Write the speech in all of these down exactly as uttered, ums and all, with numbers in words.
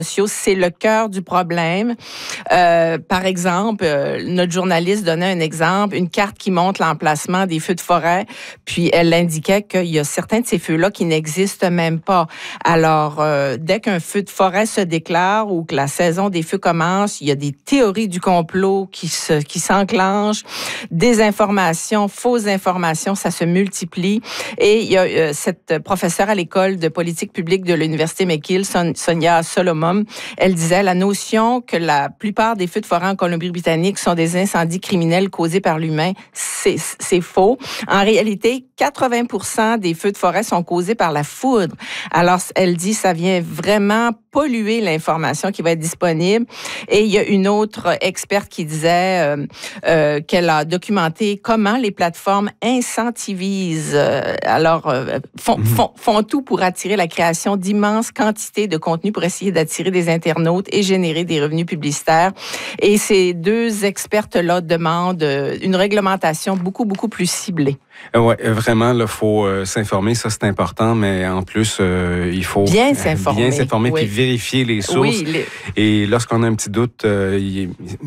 sociaux, c'est le cœur du problème. Euh, par exemple, euh, notre journaliste donnait un exemple, une carte qui montre l'emplacement des feux de forêt, puis elle indiquait qu'il y a certains de ces feux-là qui n'existent même pas. Alors, euh, dès qu'un feu de forêt se déclare ou que la saison des feux commence, il y a des théories du complot qui se, qui s'enclenchent, des informations, fausses informations, ça se multiplie. Et il y a euh, cette professeure à l'école de politique publique de l'Université McGill, Son- Sonia Solomon, elle disait la notion que la plupart des feux de forêt en Colombie-Britannique sont des incendies criminels causés par l'humain, c'est, c'est faux. En réalité, quatre-vingts pour cent des feux de forêt sont causés par la foudre. Alors, elle dit ça vient vraiment polluer l'information qui va être disponible. Et il y a une autre experte qui disait euh, euh, qu'elle a documenté comment les plateformes incentivisent, euh, alors euh, font, mmh. font, font tout pour attirer la création d'immenses quantités de contenu pour essayer d'attirer des internautes et générer des revenus publicitaires. Et ces deux expertes-là demandent une réglementation beaucoup, beaucoup plus ciblée. Oui, vraiment, il faut euh, s'informer, ça c'est important, mais en plus, euh, il faut bien s'informer, bien s'informer oui. puis vérifier les sources. Oui, les... Et lorsqu'on a un petit doute, euh, il,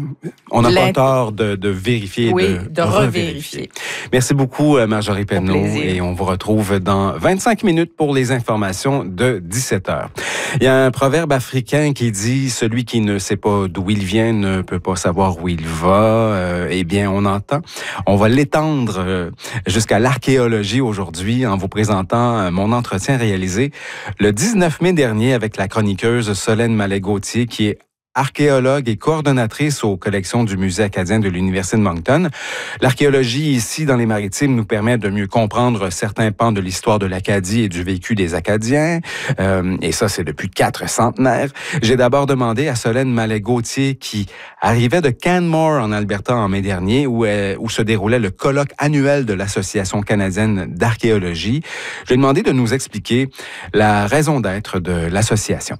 on n'a pas tort de, de vérifier et oui, de, de revérifier. Merci beaucoup, Marjorie Penneau, et on vous retrouve dans vingt-cinq minutes pour les informations de dix-sept heures. Il y a un proverbe africain qui dit « Celui qui ne sait pas d'où il vient ne peut pas savoir où il va euh, ». Eh bien, on entend. On va l'étendre euh, jusqu'à l'archéologie aujourd'hui en vous présentant euh, mon entretien réalisé le dix-neuf mai dernier avec la chroniqueuse Solène Mallet-Gauthier qui est archéologue et coordonnatrice aux collections du Musée acadien de l'Université de Moncton. L'archéologie ici dans les Maritimes nous permet de mieux comprendre certains pans de l'histoire de l'Acadie et du vécu des Acadiens. Euh, et ça, c'est depuis quatre centenaires. J'ai d'abord demandé à Solène Mallet-Gauthier qui arrivait de Canmore en Alberta en mai dernier où, elle, où se déroulait le colloque annuel de l'Association canadienne d'archéologie. Je lui ai demandé de nous expliquer la raison d'être de l'association.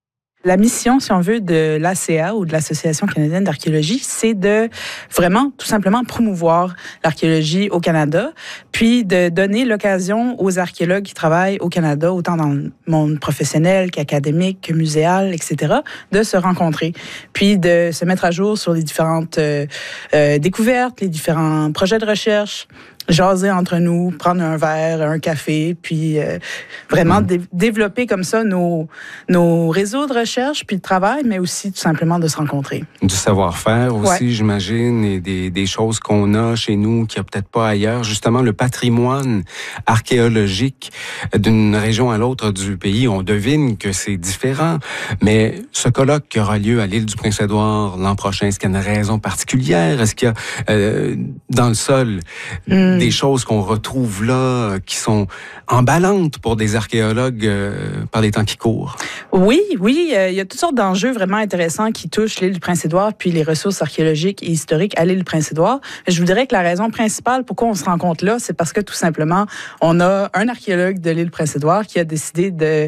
La mission, si on veut, de l'A C A ou de l'Association canadienne d'archéologie, c'est de vraiment, tout simplement, promouvoir l'archéologie au Canada, puis de donner l'occasion aux archéologues qui travaillent au Canada, autant dans le monde professionnel qu'académique, que muséal, et cetera, de se rencontrer, puis de se mettre à jour sur les différentes euh, euh, découvertes, les différents projets de recherche, jaser entre nous, prendre un verre, un café, puis euh, vraiment mmh. dé- développer comme ça nos, nos réseaux de recherche puis de travail, mais aussi tout simplement de se rencontrer. Du savoir-faire aussi, ouais. J'imagine, et des, des choses qu'on a chez nous qu'il n'y a peut-être pas ailleurs. Justement, le patrimoine archéologique d'une région à l'autre du pays, on devine que c'est différent, mais ce colloque qui aura lieu à l'île du Prince-Édouard l'an prochain, est-ce qu'il y a une raison particulière? Est-ce qu'il y a euh, dans le sol... Mmh. des choses qu'on retrouve là, qui sont emballantes pour des archéologues euh, par les temps qui courent? Oui, oui. Euh, il y a toutes sortes d'enjeux vraiment intéressants qui touchent l'île du Prince-Édouard puis les ressources archéologiques et historiques à l'île du Prince-Édouard. Je vous dirais que la raison principale pourquoi on se rencontre là, c'est parce que tout simplement, on a un archéologue de l'île du Prince-Édouard qui a décidé de,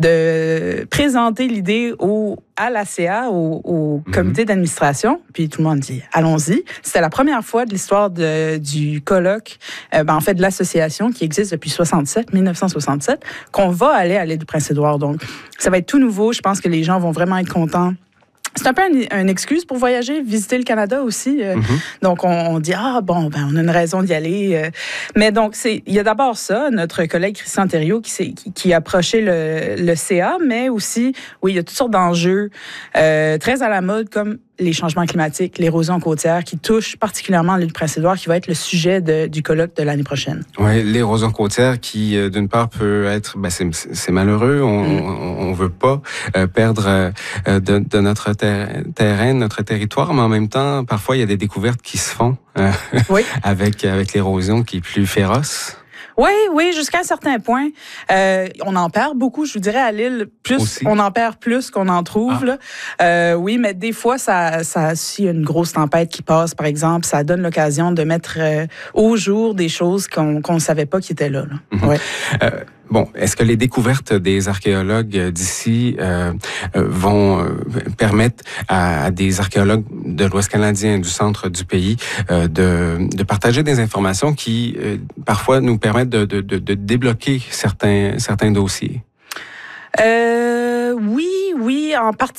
de présenter l'idée au à l'A C A, au, au comité d'administration, puis tout le monde dit « allons-y ». C'était la première fois de l'histoire de, du colloque, euh, ben, en fait de l'association qui existe depuis soixante-sept, mille neuf cent soixante-sept, qu'on va aller à l'île du Prince-Édouard. Donc, ça va être tout nouveau. Je pense que les gens vont vraiment être contents. C'est un peu une, une excuse pour voyager, visiter le Canada aussi. Euh, mm-hmm. Donc, on, on dit, ah, bon, ben, on a une raison d'y aller. Euh. Mais donc, c'est, il y a d'abord ça, notre collègue Christian Thériault qui, qui, qui a approché le, le C A, mais aussi, oui, il y a toutes sortes d'enjeux euh, très à la mode, comme les changements climatiques, l'érosion côtière qui touche particulièrement l'île du Prince-Édouard, qui va être le sujet de, du colloque de l'année prochaine. Oui, l'érosion côtière qui, euh, d'une part, peut être... Ben, c'est, c'est malheureux, on mm. on, on veut pas euh, perdre euh, de, de notre ter- terrain, notre territoire, mais en même temps, parfois, il y a des découvertes qui se font euh, oui. avec, avec l'érosion qui est plus féroce. Oui, oui, jusqu'à un certain point. Euh, on en perd beaucoup, je vous dirais, à l'île. Plus aussi. On en perd plus qu'on en trouve. Ah. Là. Euh, oui, mais des fois, ça, ça, s'il y a une grosse tempête qui passe, par exemple, ça donne l'occasion de mettre euh, au jour des choses qu'on qu'on ne savait pas qui étaient là. là. Mm-hmm. Ouais. Euh, Bon, est-ce que les découvertes des archéologues d'ici euh, vont euh, permettre à, à des archéologues de l'Ouest canadien, du centre du pays, euh, de, de partager des informations qui, euh, parfois, nous permettent de, de, de, de débloquer certains, certains dossiers? Euh, oui, oui, en partie.